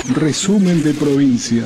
Resumen de provincia.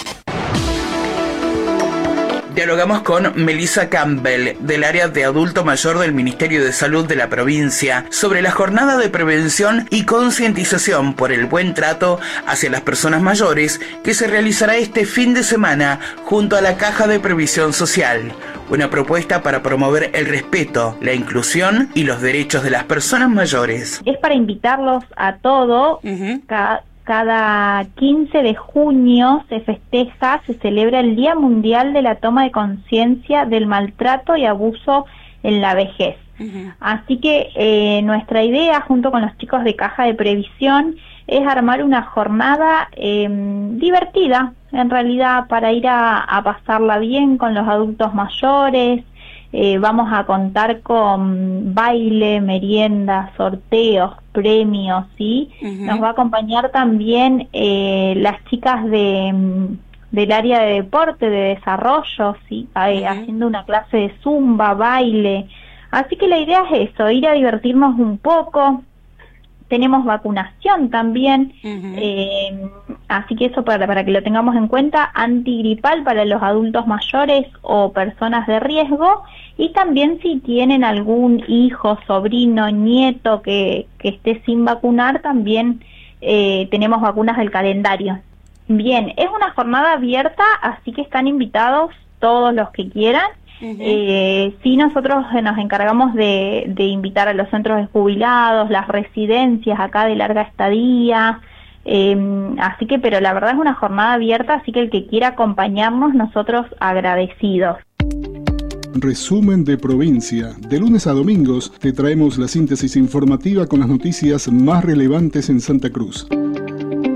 Dialogamos con Melissa Campbell, del área de adulto mayor del Ministerio de Salud de la provincia, sobre la jornada de prevención y concientización por el buen trato hacia las personas mayores que se realizará este fin de semana junto a la Caja de Previsión Social. Una propuesta para promover el respeto, la inclusión y los derechos de las personas mayores. Es para invitarlos a todo. Cada 15 de junio se celebra el Día Mundial de la Toma de Conciencia del Maltrato y Abuso en la Vejez. Así que nuestra idea, junto con los chicos de Caja de Previsión, es armar una jornada divertida, en realidad, para ir a pasarla bien con los adultos mayores. Vamos a contar con baile, merienda, sorteos, premios, ¿sí? Nos va a acompañar también las chicas del área de deporte, de desarrollo, ¿sí? Haciendo una clase de zumba, baile. Así que la idea es eso, ir a divertirnos un poco. Tenemos vacunación también, así que eso para que lo tengamos en cuenta, antigripal para los adultos mayores o personas de riesgo, y también si tienen algún hijo, sobrino, nieto que esté sin vacunar, también tenemos vacunas del calendario. Bien, es una jornada abierta, así que están invitados todos los que quieran. Sí, nosotros nos encargamos de invitar a los centros de jubilados, las residencias acá de larga estadía, así que, pero la verdad es una jornada abierta, así que el que quiera acompañarnos, nosotros agradecidos. Resumen de provincia. De lunes a domingos te traemos la síntesis informativa con las noticias más relevantes en Santa Cruz.